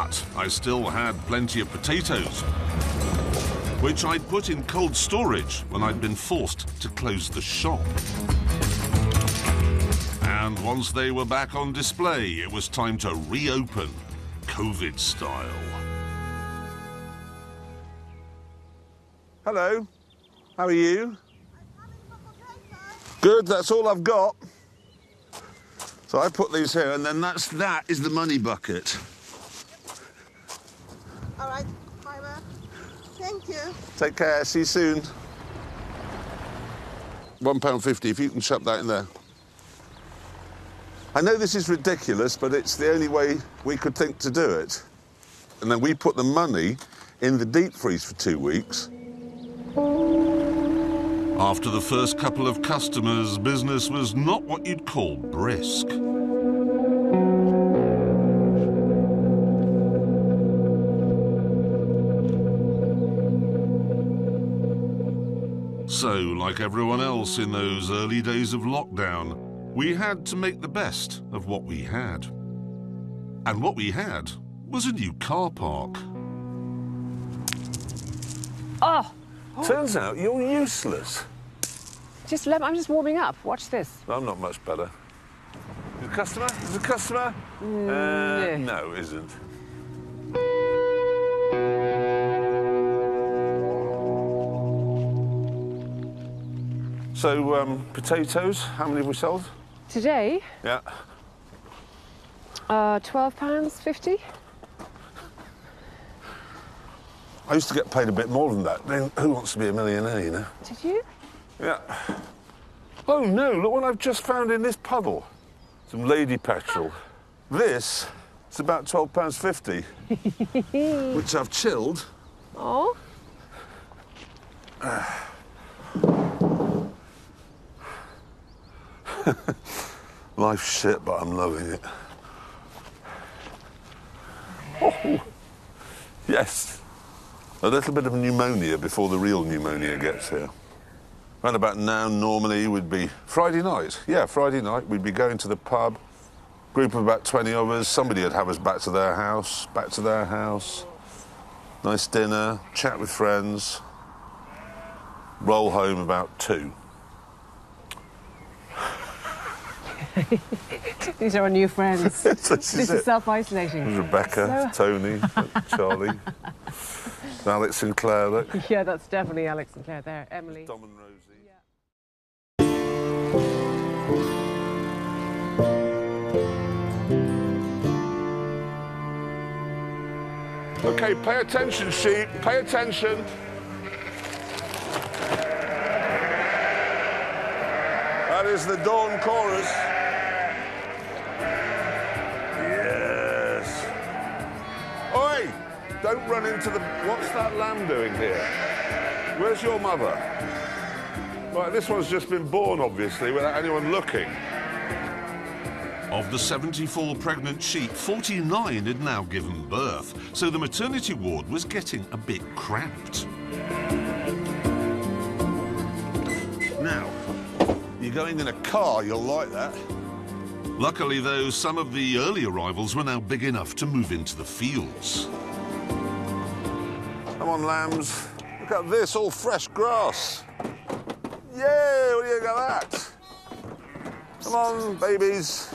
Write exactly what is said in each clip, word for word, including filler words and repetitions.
But I still had plenty of potatoes, which I'd put in cold storage when I'd been forced to close the shop. And once they were back on display, it was time to reopen, COVID style. Hello, how are you? Good, that's all I've got. So I put these here, and then that's, that is the money bucket. All right, fiver. Thank you. Take care, see you soon. One pound fifty, if you can chuck that in there. I know this is ridiculous, but it's the only way we could think to do it. And then we put the money in the deep freeze for two weeks. After the first couple of customers, business was not what you'd call brisk. So, like everyone else in those early days of lockdown, we had to make the best of what we had. And what we had was a new car park. Oh! Turns out you're useless. Just let, I'm just warming up. Watch this. I'm not much better. Is a customer? Is a customer? Mm, uh, yeah. No, isn't. So, um, potatoes, how many have we sold? Today, Yeah. uh, twelve pounds fifty. I used to get paid a bit more than that. Then who wants to be a millionaire, you know? Did you? Yeah. Oh, no, look what I've just found in this puddle. Some lady petrol. This is about twelve pounds fifty, which I've chilled. Oh. Life's shit, but I'm loving it. Oh, yes. A little bit of pneumonia before the real pneumonia gets here. Round about now, normally, would be Friday night. Yeah, Friday night, we'd be going to the pub. Group of about twenty of us. Somebody would have us back to their house, back to their house. Nice dinner, chat with friends. Roll home about two. These are our new friends. this is, this is it. self-isolating. Rebecca, So... Tony, Charlie, Alex and Claire, look. Yeah, that's definitely Alex and Claire there. Emily. Dom and Rosie. Yeah. OK, pay attention, sheep. Pay attention. That is the dawn chorus. Yes. Oi! Don't run into the... What's that lamb doing here? Where's your mother? Right, this one's just been born, obviously, without anyone looking. Of the seventy-four pregnant sheep, forty-nine had now given birth, so the maternity ward was getting a bit cramped. Now, you're going in a car, you'll like that. Luckily, though, some of the early arrivals were now big enough to move into the fields. Come on, lambs. Look at this, all fresh grass. Yay, what do you think of that? Come on, babies.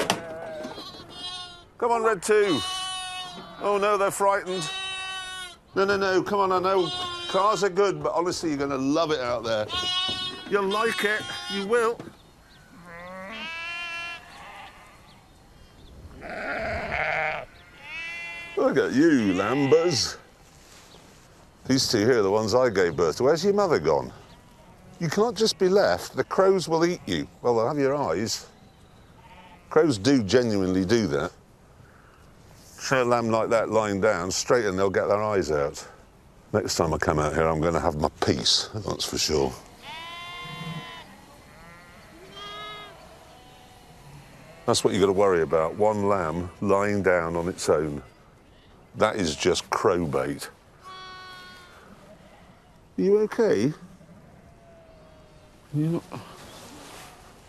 Come on, Red two. Oh, no, they're frightened. No, no, no, come on, I know cars are good, but honestly, you're going to love it out there. You'll like it, you will. Look at you, lambers. These two here are the ones I gave birth to. Where's your mother gone? You can't just be left. The crows will eat you. Well, they'll have your eyes. Crows do genuinely do that. Show a lamb like that lying down, straight and they'll get their eyes out. Next time I come out here, I'm going to have my peace, that's for sure. That's what you've got to worry about, one lamb lying down on its own. That is just crow bait. Are you okay? You're not...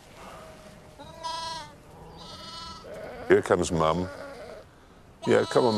Here comes Mum. Yeah, come on.